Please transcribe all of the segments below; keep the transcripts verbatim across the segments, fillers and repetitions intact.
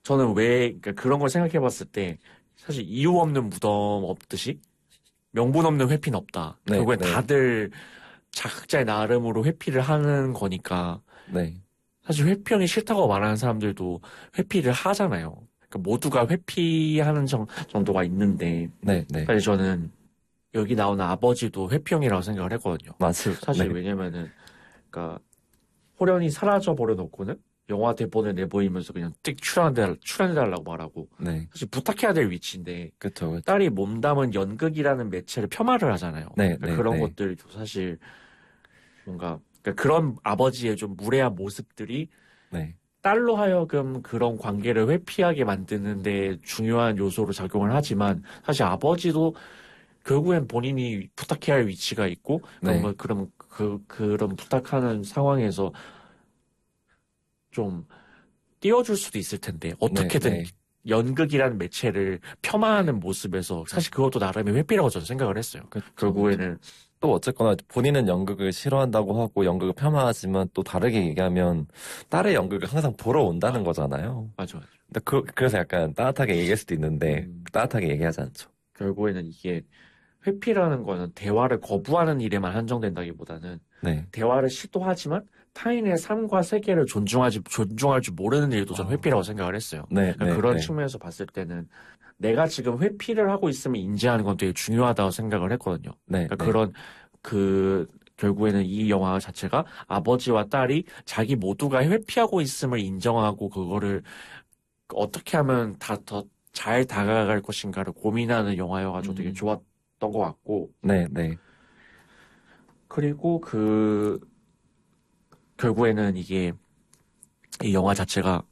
저는 왜, 그러니까 그런 걸 생각해 봤을 때, 사실 이유 없는 무덤 없듯이, 명분 없는 회피는 없다. 네, 결국엔 네, 다들 자각자의 나름으로 회피를 하는 거니까, 네, 사실 회피형이 싫다고 말하는 사람들도 회피를 하잖아요. 그러니까 모두가 회피하는 정, 정도가 있는데, 네, 네. 사실 저는 여기 나오는 아버지도 회피형이라고 생각을 했거든요. 맞습니다. 사실 네. 왜냐면은, 그러니까, 호련이 사라져 버려 놓고는 영화 대본을 내보이면서 그냥 띡 출연해, 출연해달라고 말하고, 네. 사실 부탁해야 될 위치인데, 그쵸, 그쵸. 딸이 몸담은 연극이라는 매체를 폄하를 하잖아요. 네, 그러니까 네, 그런 네. 것들도 사실 뭔가, 그러니까 그런 아버지의 좀 무례한 모습들이 네. 딸로 하여금 그런 관계를 회피하게 만드는데 중요한 요소로 작용을 하지만 사실 아버지도 결국엔 본인이 부탁해야 할 위치가 있고 그럼 네. 뭐 그럼 그 그런 부탁하는 상황에서 좀 띄워줄 수도 있을 텐데 네, 어떻게든 네. 연극이라는 매체를 폄하하는 모습에서 사실 그것도 나름의 회피라고 저는 생각을 했어요. 그쵸, 그쵸. 결국에는 또 어쨌거나 본인은 연극을 싫어한다고 하고 연극을 폄하하지만 또 다르게 얘기하면 딸의 연극을 항상 보러 온다는 아 거잖아요. 맞아 맞아. 근데 그, 그래서 약간 따뜻하게 얘기할 수도 있는데 음 따뜻하게 얘기하지 않죠. 결국에는 이게 회피라는 거는 대화를 거부하는 일에만 한정된다기보다는 네. 대화를 시도하지만 타인의 삶과 세계를 존중하지, 존중할 줄 모르는 일도 저는 어, 회피라고 생각을 했어요. 네, 그러니까 네, 그런 네. 측면에서 봤을 때는 내가 지금 회피를 하고 있음을 인지하는 건 되게 중요하다고 생각을 했거든요. 네, 그러니까 네. 그런, 그, 결국에는 이 영화 자체가 아버지와 딸이 자기 모두가 회피하고 있음을 인정하고 그거를 어떻게 하면 다 더 잘 다가갈 것인가를 고민하는 영화여가지고 되게 음, 좋았던 것 같고, 네, 네. 그리고 그, 결국에는 이게, 이 영화 자체가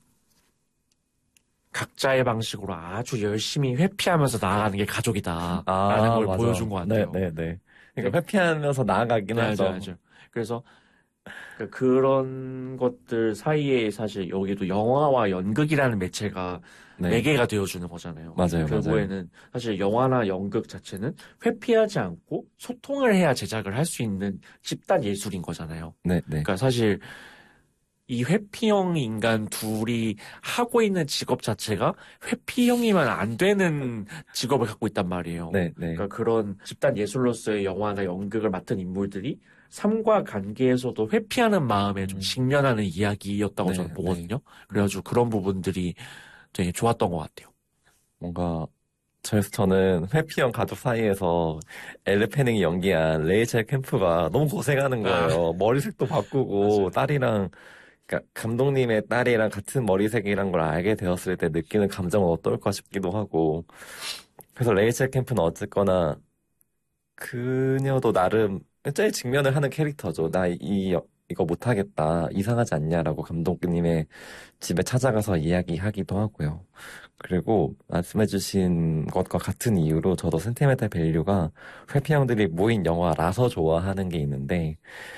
각자의 방식으로 아주 열심히 회피하면서 나아가는 게 가족이다라는 아, 걸 맞아. 보여준 것 네, 같아요. 네, 네. 네, 그러니까 회피하면서 나아가긴 네, 알죠, 하죠. 알죠. 그래서 그- 그런 것들 사이에 사실 여기도 영화와 연극이라는 매체가 네, 매개가 되어주는 거잖아요. 맞아요, 맞아요. 결국에는 사실 영화나 연극 자체는 회피하지 않고 소통을 해야 제작을 할 수 있는 집단 예술인 거잖아요. 네, 네. 그러니까 사실 이 회피형 인간 둘이 하고 있는 직업 자체가 회피형이면 안 되는 직업을 갖고 있단 말이에요. 네, 네. 그러니까 그런 집단 예술로서의 영화나 연극을 맡은 인물들이 삶과 관계에서도 회피하는 마음에 좀 음, 직면하는 이야기였다고 네, 저는 네. 보거든요. 음, 그래가지고 그런 부분들이 되게 좋았던 것 같아요. 뭔가, 그래서 저는 회피형 가족 사이에서 엘르 페닝이 연기한 레이첼 캠프가 너무 고생하는 아, 거예요. 머리색도 바꾸고, 맞아요. 딸이랑, 그러니까 감독님의 딸이랑 같은 머리색이란 걸 알게 되었을 때 느끼는 감정은 어떨까 싶기도 하고. 그래서 레이첼 캠프는 어쨌거나, 그녀도 나름 제일 직면을 하는 캐릭터죠. 나 이, 이거 못하겠다. 이상하지 않냐라고 감독님의 집에 찾아가서 이야기하기도 하고요. 그리고 말씀해주신 것과 같은 이유로 저도 센티멘탈 밸류가 회피형들이 모인 영화라서 좋아하는 게 있는데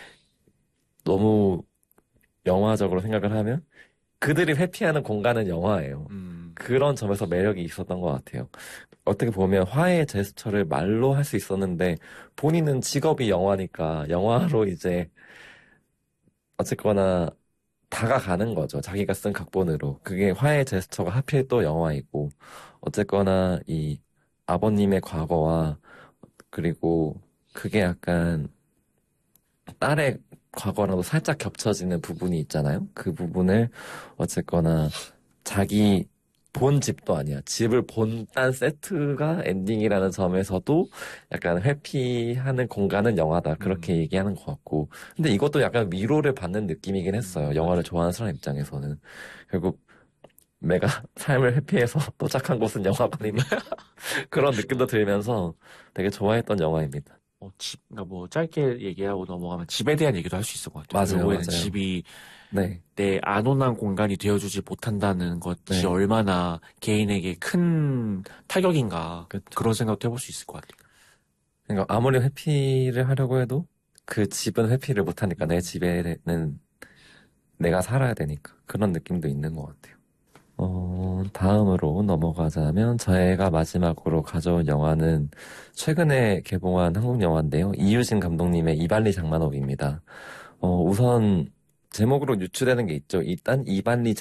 너무 영화적으로 생각을 하면 그들이 회피하는 공간은 영화예요. 음, 그런 점에서 매력이 있었던 것 같아요. 어떻게 보면 화해의 제스처를 말로 할 수 있었는데 본인은 직업이 영화니까 영화로 이제 어쨌거나 다가가는 거죠. 자기가 쓴 각본으로. 그게 화해의 제스처가 하필 또 영화이고 어쨌거나 이 아버님의 과거와 그리고 그게 약간 딸의 과거랑도 살짝 겹쳐지는 부분이 있잖아요. 그 부분을 어쨌거나 자기 본 집도 아니야. 집을 본딴 세트가 엔딩이라는 점에서도 약간 회피하는 공간은 영화다. 그렇게 음, 얘기하는 것 같고. 근데 이것도 약간 위로를 받는 느낌이긴 했어요. 음, 영화를 맞아요. 좋아하는 사람 입장에서는. 결국 내가 삶을 회피해서 도착한 곳은 음. 영화관이니까. 그런 느낌도 들면서 되게 좋아했던 영화입니다. 어, 집, 그러니까 뭐 짧게 얘기하고 넘어가면 집에 대한 얘기도 할 수 있을 것 같아요. 맞아요, 결국에는 맞아요. 집이 네, 내 안온한 공간이 되어주지 못한다는 것이 네. 얼마나 개인에게 큰 타격인가 그쵸. 그런 생각도 해볼 수 있을 것 같아요. 그러니까 아무리 회피를 하려고 해도 그 집은 회피를 못하니까 내 음, 집에는 내가 살아야 되니까 그런 느낌도 있는 것 같아요. 어, 다음으로 넘어가자면 저희가 마지막으로 가져온 영화는 최근에 개봉한 한국 영화인데요. 이유진 감독님의 이발리 장만옥입니다. 어, 우선 제목으로 유추되는 게 있죠. 일단 이발리